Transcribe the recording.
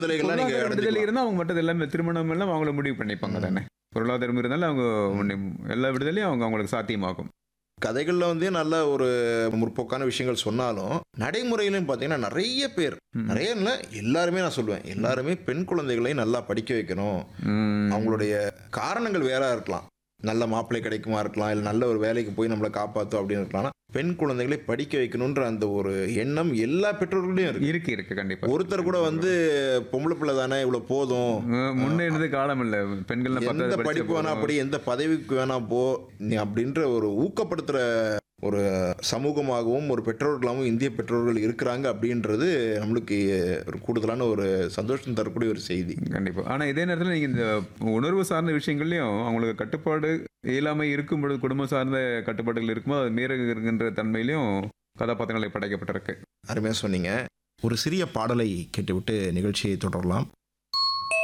விடுதலைகள்லாம் நீங்க பொருளாதார விடுதலை அடைஞ்சுக்கலாம். இருந்தா அவங்க மற்றது எல்லாமே திருமணம் எல்லாம் அவங்கள முடிவு பண்ணிப்பாங்க ம். தானே. பொருளாதாரம் இருந்தாலும் அவங்க எல்லா விடுதலையும் அவங்களுக்கு சாத்தியமாகும். கதைகள்ல வந்து நல்ல ஒரு முற்போக்கான விஷயங்கள் சொன்னாலும், நடைமுறையிலும் பார்த்தீங்கன்னா நெறைய பேர், ம். நெறைய இல்ல எல்லாருமே நான் சொல்லுவேன். எல்லாருமே பெண் குழந்தைகளை நல்லா படிக்க வைக்கணும். ம். அவங்களுடைய காரணங்கள் வேறா இருக்கலாம். நல்ல மாப்பிள்ளை கிடைக்குமா இருக்கலாம். இல்ல நல்ல ஒரு வேலைக்கு போய் நம்மள காப்பாத்தும் அப்படின்னு இருக்கலாம். ஆனா, பெண் குழந்தைகளை படிக்க வைக்கணுன்ற அந்த ஒரு எண்ணம் எல்லா பெற்றோர்கள்லயும் இருக்கு. இருக்கு கண்டிப்பா. ஒருத்தர் கூட வந்து பொம்பள பிள்ளை தானே இவ்வளவு போதும். முன்ன இருந்த காலம் இல்ல. பெண்கள்லாம் எந்த 10வது படிச்சா படிப்பு வேணா போதும். படி, எந்த பதவிக்கு வேணா போ. நீ அப்படின்ற ஒரு ஊக்கப்படுத்துற ஒரு சமூகமாகவும், ஒரு பெற்றோர்களாகவும் இந்திய பெற்றோர்கள் இருக்கிறாங்க அப்படின்றது நம்மளுக்கு ஒரு கூடுதலான ஒரு சந்தோஷம் தரக்கூடிய ஒரு செய்தி. கண்டிப்பா. ஆனா இதே நேரத்துல நீங்க இந்த உணர்வு சார்ந்த விஷயங்கள்லயும் அவங்களுக்கு கட்டுப்பாடு இயலாமை இருக்கும் பொழுது, குடும்பம் சார்ந்த கட்டுப்பாடுகள் இருக்கும்போது அது மீறுகின்ற தன்மையிலும் கதாபாத்திரங்கள் படைக்கப்பட்டிருக்கு. அருமையா சொன்னீங்க. ஒரு சிறிய பாடலை கேட்டுவிட்டு நிகழ்ச்சியை தொடரலாம்.